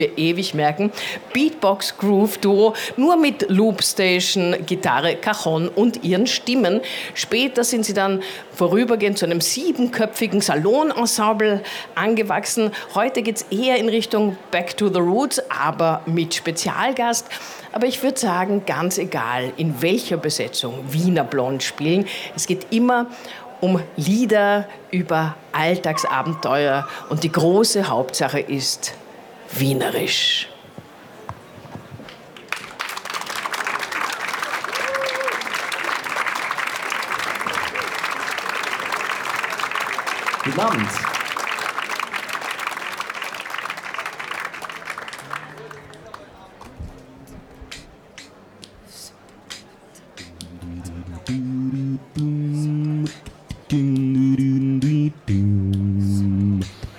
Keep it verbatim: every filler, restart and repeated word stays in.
ewig merken. Beatbox Groove Duo, nur mit Loopstation, Gitarre, Cajon und ihren Stimmen. Später sind sie dann vorübergehend zu einem siebenköpfigen Salonensemble angewachsen. Heute geht es eher in Richtung Back to the Roots, aber mit Spezialgast. Aber ich würde sagen, ganz egal, in welcher Besetzung Wiener Blond spielen, es geht immer um Lieder über Alltagsabenteuer und die große Hauptsache ist wienerisch. Guten Abend. Ding